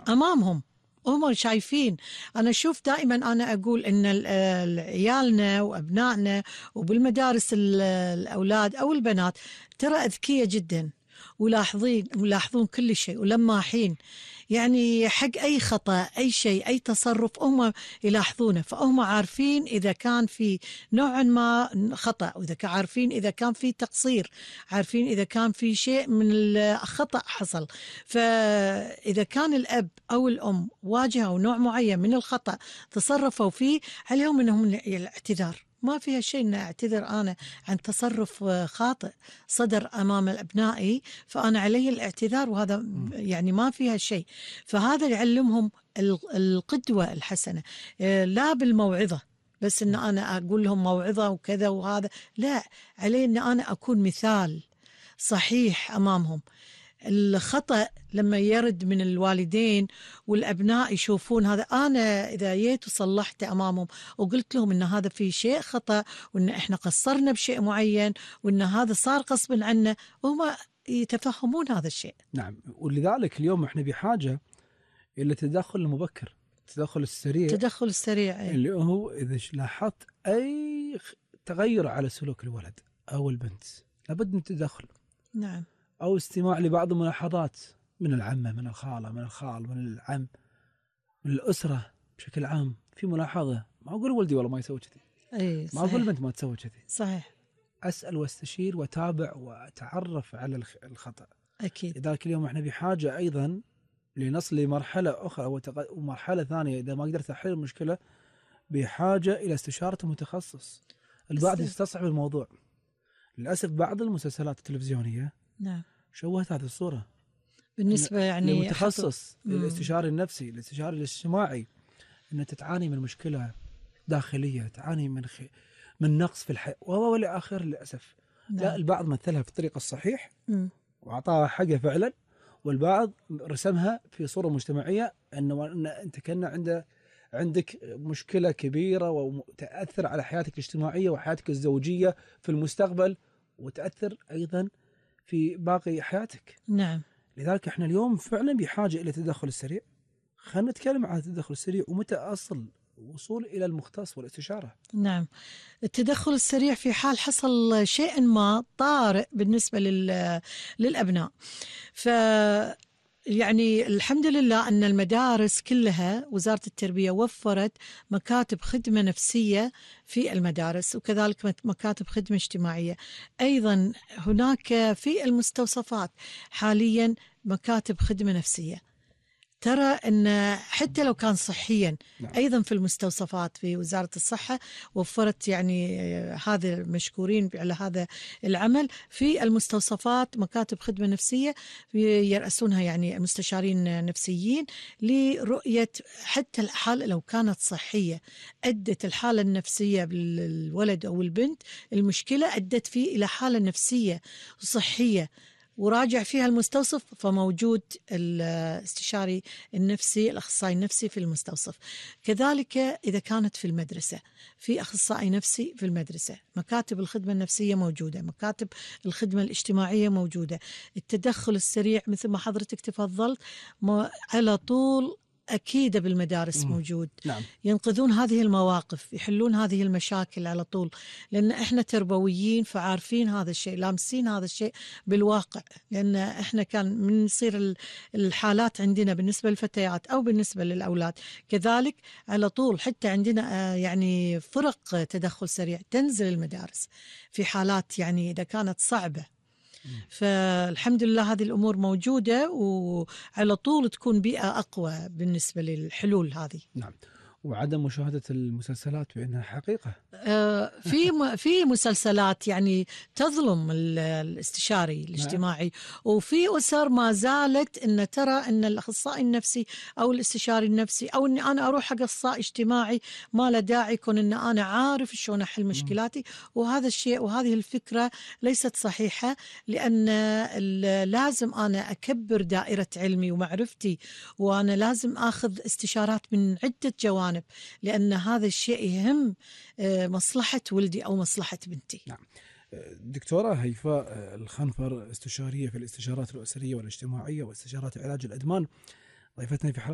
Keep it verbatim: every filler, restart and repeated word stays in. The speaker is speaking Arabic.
أمامهم، هم شايفين. أنا أشوف دائما، أنا أقول إن عيالنا وأبنائنا وبالمدارس الأولاد أو البنات ترى أذكية جدا، ولاحظين ولاحظون كل شيء ولماحين، يعني حق أي خطأ أي شيء أي تصرف هم يلاحظونه، فهم عارفين إذا كان في نوع ما خطأ، وإذا كان عارفين إذا كان في تقصير، عارفين إذا كان في شيء من الخطأ حصل. فإذا كان الأب أو الأم واجهوا نوع معين من الخطأ تصرفوا فيه، عليهم أنهم الاعتذار، ما فيها شيء أن أعتذر أنا عن تصرف خاطئ صدر أمام أبنائي، فأنا علي الاعتذار، وهذا يعني ما فيها شيء. فهذا يعلمهم القدوة الحسنة، لا بالموعظة بس أن أنا أقول لهم موعظة وكذا وهذا، لا، علي أن أنا أكون مثال صحيح أمامهم. الخطأ لما يرد من الوالدين والأبناء يشوفون هذا، أنا إذا جيت وصلحت أمامهم وقلت لهم إن هذا في شيء خطأ، وإن إحنا قصرنا بشيء معين، وإن هذا صار غصبا عنا، وهم يتفهمون هذا الشيء. نعم، ولذلك اليوم إحنا بحاجة إلى التدخل المبكر، التدخل السريع، التدخل السريع أي. اللي هو إذا لاحظت أي تغير على سلوك الولد أو البنت لابد من التدخل. نعم. أو استماع لبعض الملاحظات من العمة، من الخالة، من الخال، من العم، من الأسرة بشكل عام. في ملاحظة، ما أقول ولدي والله ما يسوي كذي، أي ما أقول بنت ما تسوي كذي، صحيح. أسأل واستشير وتابع وأتعرف على الخطأ. أكيد. لذلك اليوم إحنا بحاجة أيضا لنصل لمرحلة أخرى ومرحلة ثانية. إذا ما قدرت أحل المشكلة بحاجة إلى استشارة متخصص. البعض يستصعب الموضوع. للأسف بعض المسلسلات التلفزيونية نعم شوهت هذه الصورة بالنسبة يعني للمتخصص، للاستشاري النفسي، الاستشاري الاجتماعي، أن تتعاني من مشكلة داخلية، تعاني من خ... من نقص في الحياة والى آخر. للأسف نعم. لا، البعض مثلها في الطريقة الصحيح م. وأعطاها حقه فعلا، والبعض رسمها في صورة مجتمعية أنه أن أنت كان عنده عندك مشكلة كبيرة وتأثر على حياتك الاجتماعية وحياتك الزوجية في المستقبل، وتأثر أيضا في باقي حياتك. نعم. لذلك احنا اليوم فعلا بحاجة إلى التدخل السريع. خلينا نتكلم عن التدخل السريع ومتى أصل وصول إلى المختص والاستشارة. نعم، التدخل السريع في حال حصل شيء ما طارئ بالنسبة لل... للأبناء. ف يعني الحمد لله أن المدارس كلها وزارة التربية وفرت مكاتب خدمة نفسية في المدارس، وكذلك مكاتب خدمة اجتماعية. أيضا هناك في المستوصفات حاليا مكاتب خدمة نفسية. ترى أن حتى لو كان صحيا نعم. أيضا في المستوصفات في وزارة الصحة وفرت، يعني هذا مشكورين على هذا العمل. في المستوصفات مكاتب خدمة نفسية يرأسونها يعني مستشارين نفسيين لرؤية حتى الحالة لو كانت صحية، أدت الحالة النفسية بالولد أو البنت المشكلة أدت فيه إلى حالة نفسية صحية وراجع فيها المستوصف، فموجود الاستشاري النفسي الأخصائي النفسي في المستوصف. كذلك إذا كانت في المدرسة في أخصائي نفسي في المدرسة، مكاتب الخدمة النفسية موجودة، مكاتب الخدمة الاجتماعية موجودة. التدخل السريع مثل ما حضرتك تفضلت على طول أكيد بالمدارس موجود. نعم. ينقذون هذه المواقف، يحلون هذه المشاكل على طول، لأن إحنا تربويين فعارفين هذا الشيء، لامسين هذا الشيء بالواقع. لأن إحنا كان من يصير الحالات عندنا بالنسبة للفتيات أو بالنسبة للأولاد كذلك على طول، حتى عندنا يعني فرق تدخل سريع تنزل المدارس في حالات يعني إذا كانت صعبة. فالحمد لله هذه الأمور موجودة، وعلى طول تكون بيئة أقوى بالنسبة للحلول هذه. نعم. وعدم مشاهدة المسلسلات بأنها حقيقة. آه في في مسلسلات يعني تظلم الاستشاري الاجتماعي. نعم. وفي أسر ما زالت إن ترى إن الأخصائي النفسي أو الاستشاري النفسي أو إني أنا أروح حق أخصائي اجتماعي ما له داعي، يكون إن أنا عارف شلون أحل مشكلاتي. وهذا الشيء وهذه الفكرة ليست صحيحة، لأن لازم أنا أكبر دائرة علمي ومعرفتي، وأنا لازم أخذ استشارات من عدة جوانب، لأن هذا الشيء يهم مصلحة ولدي أو مصلحة بنتي. نعم. دكتورة هيفاء الخنفر، استشارية في الاستشارات الأسرية والاجتماعية واستشارات علاج الأدمان، ضيفتنا في حلقة